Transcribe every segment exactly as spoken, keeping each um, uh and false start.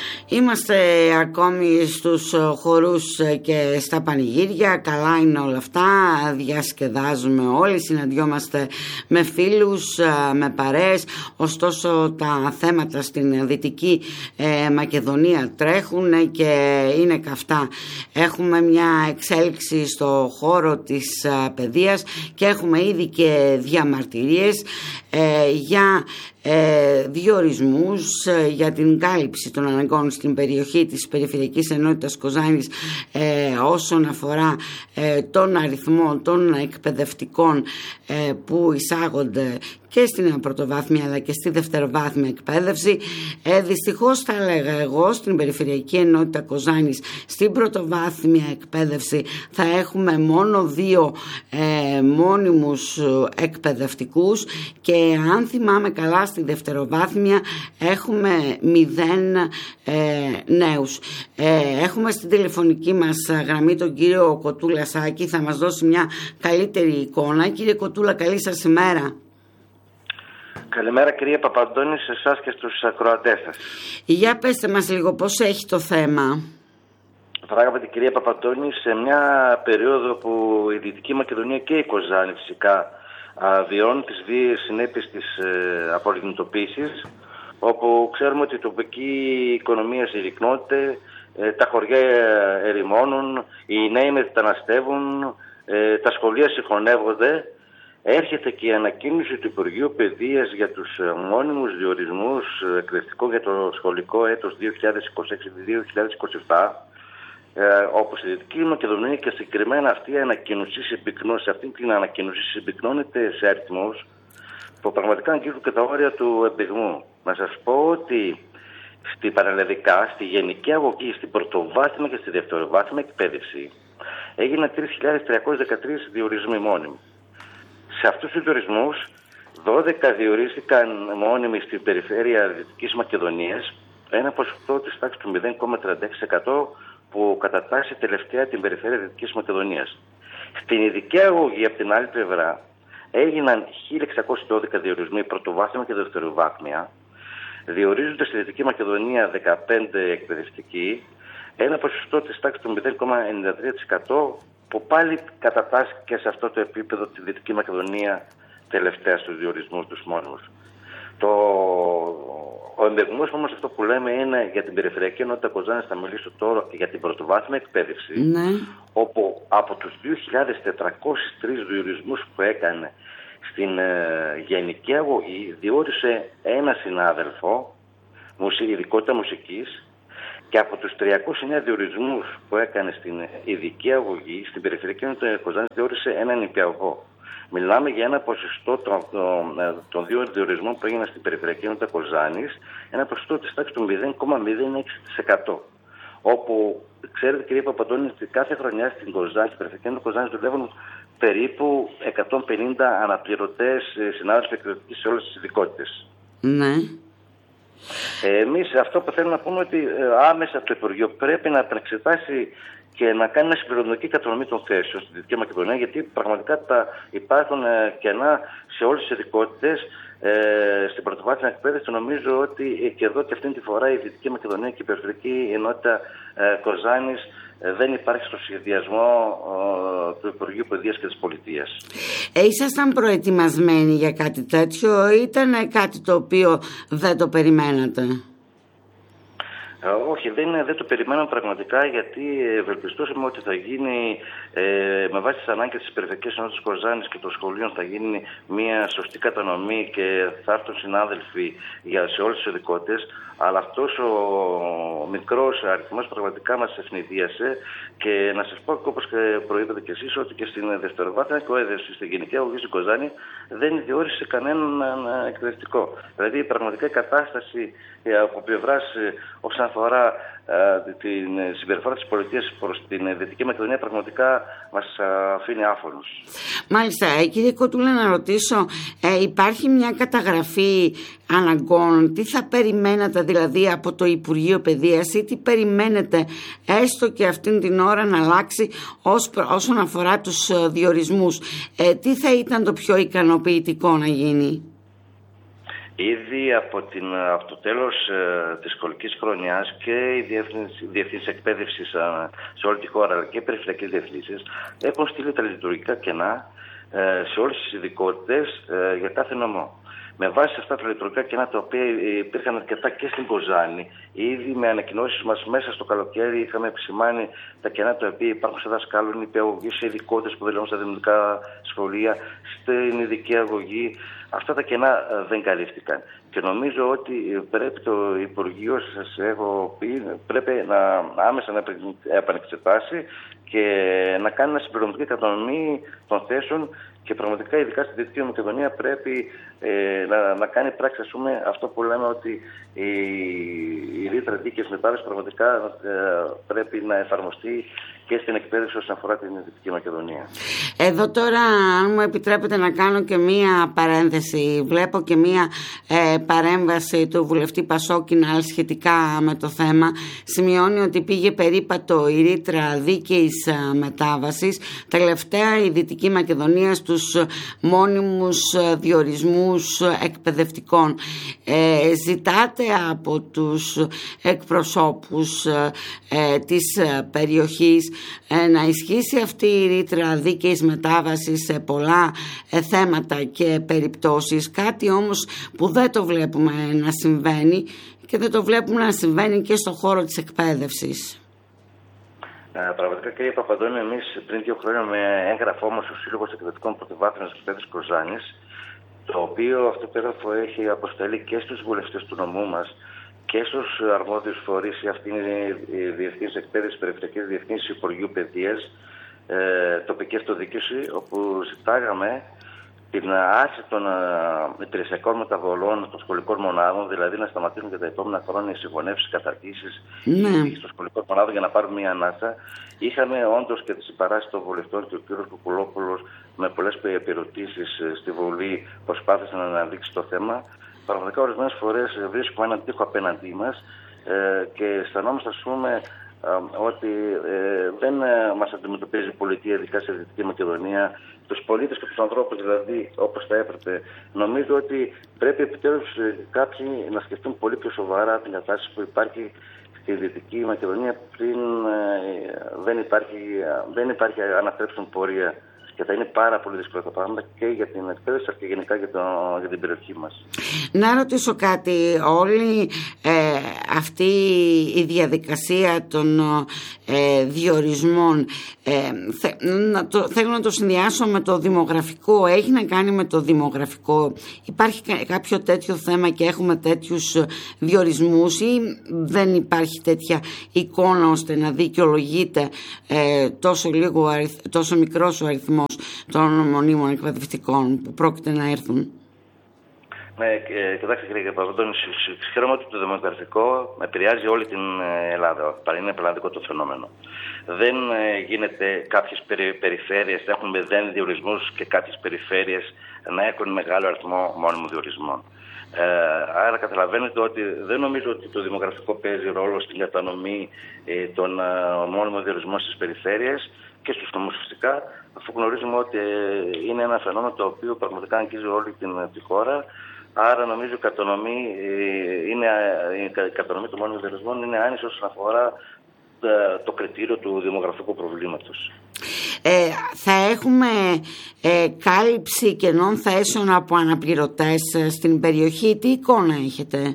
Είμαστε ακόμη στους χορούς και στα πανηγύρια, καλά είναι όλα αυτά, διασκεδάζουμε όλοι, συναντιόμαστε με φίλους, με παρέες, ωστόσο τα θέματα στην Δυτική ε, Μακεδονία τρέχουν και είναι καυτά. Έχουμε μια εξέλιξη στο χώρο της ε, παιδείας και έχουμε ήδη και διαμαρτυρίες ε, για ε, διορισμούς, ε, για την κάλυψη των αναγκών στην περιοχή της Περιφερειακής Ενότητας Κοζάνης ε, όσον αφορά ε, τον αριθμό των εκπαιδευτικών ε, που εισάγονται και στην πρωτοβάθμια αλλά και στη δευτεροβάθμια εκπαίδευση. Ε, δυστυχώς θα έλεγα εγώ στην Περιφερειακή Ενότητα Κοζάνης στην πρωτοβάθμια εκπαίδευση θα έχουμε μόνο δύο ε, μόνιμους εκπαιδευτικούς και αν θυμάμαι καλά στη δευτεροβάθμια έχουμε μηδέν ε, νέους. Ε, έχουμε στην τηλεφωνική μας γραμμή τον κύριο Κοτούλα Σάκη, θα μας δώσει μια καλύτερη εικόνα. Κύριε Κοτούλα, καλή σας ημέρα. Καλημέρα κυρία Παπαντώνη, σε εσάς και στους ακροατές σας. Για πέστε μας λίγο πώς έχει το θέμα. Πράγματι κυρία Παπαντώνη, σε μια περίοδο που η Δυτική Μακεδονία και η Κοζάνη φυσικά βιώνουν τις βίαιες συνέπειες της ε, απολιγνητοποίησης, όπου ξέρουμε ότι η τοπική οικονομία συρρυκνώνεται, ε, τα χωριά ερημώνουν, οι νέοι μεταναστεύουν, ε, τα σχολεία συγχωνεύονται. Έρχεται και η ανακοίνωση του Υπουργείου Παιδείας για τους μόνιμους διορισμούς εκπαιδευτικών για το σχολικό έτος δύο χιλιάδες είκοσι έξι δύο χιλιάδες είκοσι επτά, ε, όπου στη Δυτική Μακεδονία και συγκεκριμένα αυτή, η ανακοίνωση σε αυτή την ανακοίνωση συμπυκνώνεται σε αριθμούς που πραγματικά αγγίζουν και τα όρια του εμπεγμού. Να σας πω ότι στη παραλλαδικά, στη γενική αγωγή, στην πρωτοβάθμια και στη δευτεροβάθμια εκπαίδευση έγιναν τρεις χιλιάδες τριακόσιοι δεκατρείς διορισμοί μόνιμοι. Σε αυτούς τους διορισμούς, δώδεκα διορίστηκαν μόνιμοι στην περιφέρεια Δυτικής Μακεδονίας, ένα ποσοστό της τάξης του μηδέν κόμμα τριάντα έξι τοις εκατό που κατατάσσει τελευταία την περιφέρεια Δυτικής Μακεδονίας. Στην ειδική αγωγή, από την άλλη πλευρά, έγιναν χίλια εξακόσιοι δώδεκα διορισμοί πρωτοβάθμια και δευτεροβάθμια, διορίζονται στη Δυτική Μακεδονία δεκαπέντε εκπαιδευτικοί, ένα ποσοστό της τάξης του μηδέν κόμμα ενενήντα τρία τοις εκατό που πάλι κατατάσσει και σε αυτό το επίπεδο τη Δυτική Μακεδονία τελευταία στους διορισμούς τους μόνιμους. Το... Ο εμπεγμός όμως αυτό που λέμε είναι για την Περιφερειακή Ενότητα Κοζάνης, θα μιλήσω τώρα για την πρωτοβάθμια εκπαίδευση, ναι. Όπου από τους δύο χιλιάδες τετρακόσιους τρεις διορισμούς που έκανε στην ε, γενική αγωγή διόρισε ένα συνάδελφο, ειδικότητα μουσικής, και από τους τριακόσιους εννέα διορισμούς που έκανε στην ειδική αγωγή, στην Περιφερειακή Ενότητα Κοζάνης διόρισε έναν νηπιαγωγό. Μιλάμε για ένα ποσοστό των, των, των δύο διορισμών που έγιναν στην Περιφερειακή Ενότητα Κοζάνης, ένα ποσοστό της τάξης του μηδέν κόμμα μηδέν έξι τοις εκατό. Όπου, ξέρετε κύριε Παπαντώνη, ότι κάθε χρονιά στην Κοζάνη, στην Περιφερειακή Ενότητα Κοζάνης δουλεύουν περίπου εκατόν πενήντα αναπληρωτές συνάδελφοι εκπαιδευτικοί σε όλες τις ειδικότητες. Ναι. Εμείς αυτό που θέλουμε να πούμε ότι άμεσα το Υπουργείο πρέπει να εξετάσει και να κάνει μια συμπληρωματική κατανομή των θέσεων στη Δυτική Μακεδονία, γιατί πραγματικά τα υπάρχουν κενά σε όλες τις ειδικότητες. Ε, στην πρωτοβάθμια εκπαίδευση νομίζω ότι και εδώ και αυτή τη φορά η Δυτική Μακεδονία και η Περιφερειακή Ενότητα ε, Κοζάνης ε, δεν υπάρχει στο σχεδιασμό ε, του Υπουργείου Παιδείας και της Πολιτείας. Ε, ήσασταν προετοιμασμένοι για κάτι τέτοιο ή ήταν κάτι το οποίο δεν το περιμένατε? Ε, όχι, δεν, δεν το περιμέναμε πραγματικά, γιατί ευελπιστούσαμε ότι θα γίνει ε, με βάση τις ανάγκες της Περιφερειακής Ενότητας Κοζάνης και των σχολείων θα γίνει μια σωστή κατανομή και θα έρθουν συνάδελφοι για, σε όλες τις ειδικότητες. Αλλά αυτός ο μικρός αριθμός πραγματικά μας ευνηδίασε και να σας πω, όπως και προείπατε κι εσείς, ότι και στην δευτεροβάθμια εκπαίδευση, στην γενική αγωγή στην Κοζάνη, δεν διόρισε κανέναν εκπαιδευτικό. Δηλαδή, πραγματικά η κατάσταση από πλευράς όσον αφορά ε, την συμπεριφορά της πολιτείας προς την Δυτική Μακεδονία πραγματικά μας αφήνει άφωνους. Μάλιστα, κύριε Κοτούλα, να ρωτήσω, ε, υπάρχει μια καταγραφή αναγκών? Τι θα περιμένατε δηλαδή από το Υπουργείο Παιδείας ή τι περιμένετε έστω και αυτήν την ώρα να αλλάξει ως, όσον αφορά τους διορισμούς? Ε, τι θα ήταν το πιο ικανοποιητικό να γίνει? Ήδη από, την, από το τέλος ε, της σχολικής χρονιάς και οι διευθύνσεις εκπαίδευσης ε, σε όλη τη χώρα, αλλά και οι περιφερειακές διευθύνσεις έχουν στείλει τα λειτουργικά κενά ε, σε όλες τις ειδικότητες ε, για κάθε νομό. Με βάση αυτά τα λειτουργικά κενά, τα οποία υπήρχαν αρκετά και στην Κοζάνη, ήδη με ανακοινώσεις μας μέσα στο καλοκαίρι είχαμε επισημάνει τα κενά τα οποία υπάρχουν σε δασκάλων, νηπιαγωγή, σε ειδικότητες που δουλεύουν στα δημοτικά σχολεία, στην ειδική αγωγή. Αυτά τα κενά δεν καλύφθηκαν. Και νομίζω ότι πρέπει το Υπουργείο, σας έχω πει, πρέπει να άμεσα να επανεξετάσει και να κάνει μια συμπληρωματική κατανομή των θέσεων. Και πραγματικά, ειδικά στη Δυτική Μακεδονία, πρέπει ε, να, να κάνει πράξη, ας πούμε, αυτό που λέμε ότι η, η ρήτρα δίκαιης μετάβασης πραγματικά ε, πρέπει να εφαρμοστεί και στην εκπαίδευση όσον αφορά την Δυτική Μακεδονία. Εδώ τώρα, αν μου επιτρέπετε να κάνω και μία παρένθεση, βλέπω και μία ε, παρέμβαση του βουλευτή Πασόκινα σχετικά με το θέμα. Σημειώνει ότι πήγε περίπατο η ρήτρα δίκαιης μετάβασης. Τελευταία η Δυτική Μακεδονία στους μόνιμους διορισμούς εκπαιδευτικών. Ε, ζητάτε από τους εκπροσώπους ε, της περιοχής ε, να ισχύσει αυτή η ρήτρα δίκαιης μετάβασης σε πολλά ε, θέματα και περιπτώσεις, κάτι όμως που δεν το βλέπουμε να συμβαίνει και δεν το βλέπουμε να συμβαίνει και στον χώρο της εκπαίδευσης. Ε, πραγματικά, κύριε Παπαντώνη, εμείς πριν δύο χρόνια με έγγραφό μας ο Σύλλογος Εκπαιδευτικών Πρωτοβάθμιας Εκπαίδευσης Κοζάνης, το οποίο αυτό το έγγραφο έχει αποστελεί και στους βουλευτές του νομού μας και στους αρμόδιους φορείς, αυτή είναι η Διευθύνση Εκπαίδευσης, Περιφερειακές Διευθύνσεις Υπουργείου Παιδείας, ε, τοπική αυτοδιοίκηση, όπου ζητάγαμε την άρση των υπηρεσιακών μεταβολών των σχολικών μονάδων, δηλαδή να σταματήσουν για τα επόμενα χρόνια οι συγγονεύσεις, καταρτήσεις ναι. των σχολικών μονάδων για να πάρουν μια ανάσα. Είχαμε όντως και τη συμπαράσταση των βουλευτών και ο κ. Κουκουλόπουλος με πολλές επιερωτήσεις στη Βουλή προσπάθησε να αναδείξει το θέμα. Πραγματικά, ορισμένες φορές βρίσκουμε έναν τοίχο απέναντί μας ε, και αισθανόμαστε, ας πούμε, ότι ε, δεν ε, μας αντιμετωπίζει η πολιτεία, ειδικά στη Δυτική Μακεδονία, τους πολίτες και τους ανθρώπους δηλαδή όπως θα έπρεπε. Νομίζω ότι πρέπει επιτέλους κάποιοι να σκεφτούν πολύ πιο σοβαρά την κατάσταση που υπάρχει στη Δυτική Μακεδονία πριν ε, δεν υπάρχει, δεν υπάρχει ανατρέψουν πορεία. Και θα είναι πάρα πολύ δύσκολα τα πράγματα και για την εκπαίδευση και γενικά για, το, για την περιοχή μας. Να ρωτήσω κάτι. Όλη ε, αυτή η διαδικασία των ε, διορισμών ε, θε, να το, θέλω να το συνδυάσω με το δημογραφικό. Έχει να κάνει με το δημογραφικό? Υπάρχει κάποιο τέτοιο θέμα και έχουμε τέτοιους διορισμούς ή δεν υπάρχει τέτοια εικόνα ώστε να δικαιολογείται ε, τόσο, λίγο, τόσο μικρός ο αριθμός των μονίμων εκπαιδευτικών που πρόκειται να έρθουν? Ναι, ε, κοιτάξτε κύριε Παπαντώνη, χαίρομαι ότι το δημογραφικό επηρεάζει όλη την Ελλάδα. Είναι ελλαδικό το φαινόμενο. Δεν ε, γίνεται κάποιες περι, περιφέρειες να έχουν μηδέν διορισμούς και κάποιες περιφέρειες να έχουν μεγάλο αριθμό μόνιμων διορισμών. Ε, άρα καταλαβαίνετε ότι δεν νομίζω ότι το δημογραφικό παίζει ρόλο στην κατανομή ε, των ε, μόνιμων διορισμών στις περιφέρειες και στους νομούς φυσικά, αφού γνωρίζουμε ότι ε, είναι ένα φαινόμενο το οποίο πραγματικά αγγίζει όλη την τη χώρα. Άρα νομίζω η κατανομή, ε, είναι, η κατανομή των μόνιμων διορισμών είναι άνηση όσον αφορά ε, το κριτήριο του δημογραφικού προβλήματος. Ε, θα έχουμε ε, κάλυψη κενών θέσεων από αναπληρωτές στην περιοχή? Τι εικόνα έχετε?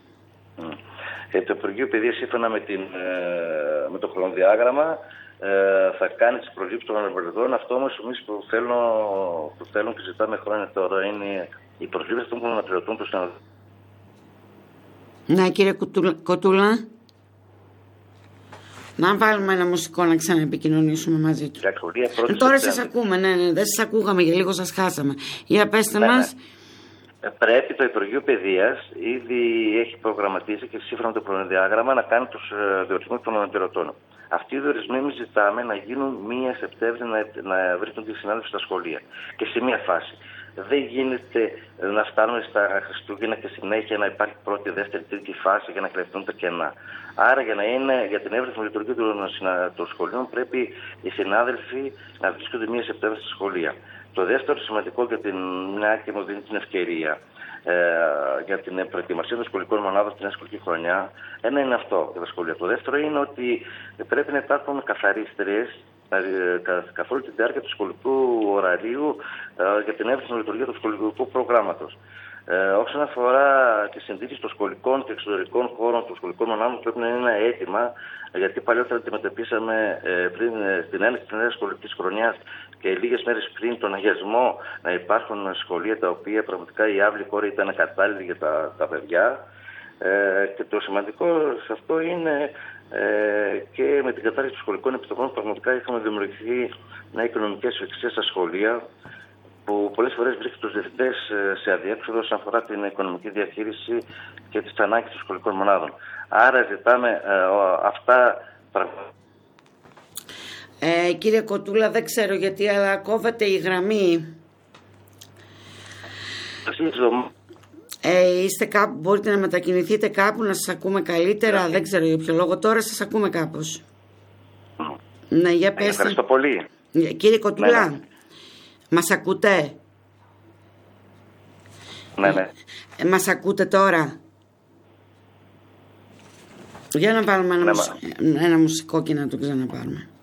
Ε, το Υπουργείο Παιδείας, σύμφωνα με, την, ε, με το χρονοδιάγραμμα, ε, θα κάνει τις προσλήψεις των αναπληρωτών. Αυτό όμως εμείς που θέλουν, που θέλουν και ζητάμε χρόνια τώρα είναι οι προσλήψεις των αναπληρωτών του συναδέλφου. Ναι, κύριε Κοτούλα. Να βάλουμε ένα μουσικό να ξαναεπικοινωνήσουμε μαζί του. Ε, τώρα σας ακούμε, ναι, ναι, δεν σας ακούγαμε, για λίγο σας χάσαμε. Για πέστε ναι, μας. Ναι. Πρέπει το Υπουργείο Παιδείας ήδη έχει προγραμματίσει και σύμφωνα με το χρονοδιάγραμμα να κάνει τους διορισμούς των αναπληρωτών. Αυτοί οι διορισμοί εμείς ζητάμε να γίνουν μία Σεπτέμβρη να, να βρίσκονται οι συνάδελφοι στα σχολεία. Και σε μία φάση. Δεν γίνεται να φτάνουμε στα Χριστούγεννα και συνέχεια να υπάρχει πρώτη, δεύτερη, τρίτη φάση για να κλεφτούν τα κενά. Άρα για να είναι για την εύρυθμη λειτουργία των σχολείων πρέπει οι συνάδελφοι να βρίσκονται μία Σεπτέμβρη στα σχολεία. Το δεύτερο σημαντικό για την μια και μου δίνει την ευκαιρία ε, για την προετοιμασία των σχολικών μονάδων στην νέα σχολική χρονιά. Ένα είναι αυτό για τα σχολεία. Το δεύτερο είναι ότι πρέπει να υπάρχουν καθαρίστριες καθ' όλη τη διάρκεια του σχολικού ωραρίου για την εύρυθμη λειτουργία του σχολικού προγράμματος. Ε, όσον αφορά τις συνθήκες των σχολικών και εξωτερικών χώρων των σχολικών μονάδων, πρέπει να είναι ένα αίτημα, γιατί παλιότερα αντιμετωπίσαμε ε, πριν ε, στην έναρξη της νέας σχολικής χρονιάς και λίγες μέρες πριν τον αγιασμό να υπάρχουν σχολεία τα οποία πραγματικά η αύλη χώρα ήταν ακατάλληλη για τα, τα παιδιά. Ε, και το σημαντικό σε αυτό είναι ε, και με την κατάργηση των σχολικών επιστοχών πραγματικά είχαμε δημιουργηθεί μια οικονομική ασφυξία στα σχολεία, που πολλές φορές βρίσκει τους διευθυντές σε αδιέξοδο όσον αφορά την οικονομική διαχείριση και τις ανάγκες των σχολικών μονάδων. Άρα ζητάμε ε, αυτά πραγματικά. Ε, κύριε Κοτούλα, δεν ξέρω γιατί, αλλά κόβεται η γραμμή. Ε, είστε κάπου, μπορείτε να μετακινηθείτε κάπου, να σας ακούμε καλύτερα. Δεν ξέρω για ποιο λόγο. Τώρα σας ακούμε κάπως. Mm. Ναι, για πέστε. Ευχαριστώ πολύ. Κύριε Κοτούλα, ναι, ναι. Μας ακούτε? Ναι, ναι. Ε, μας ακούτε τώρα? Για να βάλουμε ένα, ναι, μουσ... ένα μουσικό και να το ξαναπάρουμε.